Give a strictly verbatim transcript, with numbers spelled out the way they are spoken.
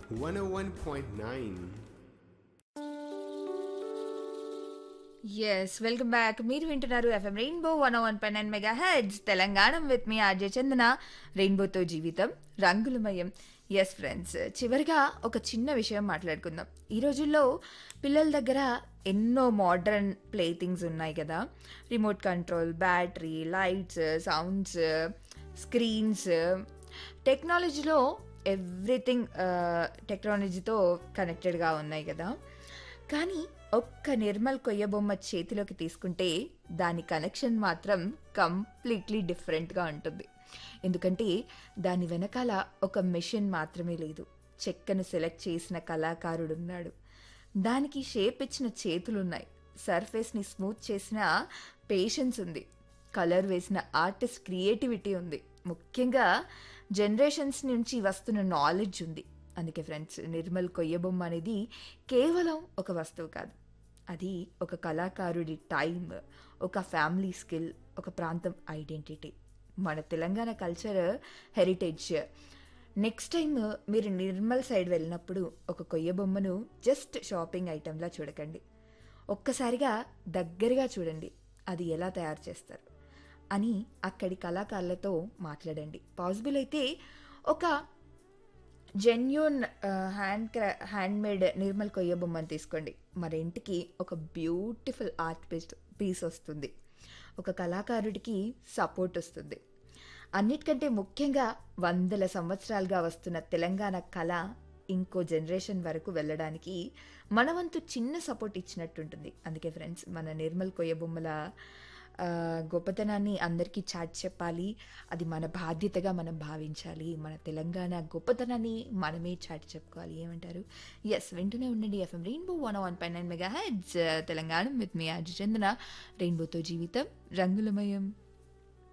one oh one point nine. Yes welcome back. మీరు వింటున్నారు FM rainbow one one point nine mega heads Telangana with me RJ చందన. రెయిన్బోతో జీవితం రంగులమయం. Yes friends, చివరిగా ఒక చిన్న విషయం మాట్లాడుకుందాం. ఈ రోజుల్లో పిల్లల దగ్గర ఎన్నో మోడర్న్ ప్లే థింగ్స్ ఉన్నాయి కదా. Remote control, battery, lights, sounds, screens, టెక్నాలజీలో ఎవ్రీథింగ్ టెక్నాలజీతో కనెక్టెడ్గా ఉన్నాయి కదా. కానీ ఒక్క నిర్మల్ కొయ్య బొమ్మ చేతిలోకి తీసుకుంటే దాని కనెక్షన్ మాత్రం కంప్లీట్లీ డిఫరెంట్గా ఉంటుంది. ఎందుకంటే దాని వెనకాల ఒక మెషిన్ మాత్రమే లేదు, చెక్కను సెలెక్ట్ చేసిన కళాకారుడు ఉన్నాడు, దానికి షేప్ ఇచ్చిన చేతులున్నాయి, సర్ఫేస్ని స్మూత్ చేసిన పేషెన్స్ ఉంది, కలర్ వేసిన ఆర్టిస్ట్ క్రియేటివిటీ ఉంది, ముఖ్యంగా జనరేషన్స్ నుంచి వస్తున్న నాలెడ్జ్ ఉంది. అందుకే ఫ్రెండ్స్, నిర్మల్ కొయ్య బొమ్మ అనేది కేవలం ఒక వస్తువు కాదు, అది ఒక కళాకారుడి టైం, ఒక ఫ్యామిలీ స్కిల్, ఒక ప్రాంతం ఐడెంటిటీ, మన Telangana culture heritage. Next time మీరు నిర్మల్ సైడ్ వెళ్ళినప్పుడు ఒక కొయ్య బొమ్మను జస్ట్ షాపింగ్ ఐటెంలా చూడకండి, ఒక్కసారిగా దగ్గరగా చూడండి అది ఎలా తయారు చేస్తారు అని అక్కడి కళాకారులతో మాట్లాడండి. పాసిబుల్ అయితే ఒక జెన్యూన్ హ్యాండ్ క్రా హ్యాండ్మేడ్ నిర్మల్ కొయ్య బొమ్మను తీసుకోండి, మరి ఇంటికి ఒక బ్యూటిఫుల్ ఆర్ట్ పీస్ పీస్ వస్తుంది, ఒక కళాకారుడికి సపోర్ట్ వస్తుంది. అన్నిటికంటే ముఖ్యంగా వందల సంవత్సరాలుగా వస్తున్న తెలంగాణ కళ ఇంకో జనరేషన్ వరకు వెళ్ళడానికి మనవంతు చిన్న సపోర్ట్ ఇచ్చినట్టుంటుంది. అందుకే ఫ్రెండ్స్, మన నిర్మల్ కొయ్య బొమ్మల గొప్పతనాన్ని అందరికీ చాటి చెప్పాలి, అది మన బాధ్యతగా మనం భావించాలి, మన తెలంగాణ గొప్పతనాన్ని మనమే చాటి చెప్పుకోవాలి. ఏమంటారు? ఎస్, వింటూనే ఉండండి FM rainbow one one point nine mega heads Telangana with me RJ చందన. రెయిన్బోతో జీవితం రంగులమయం.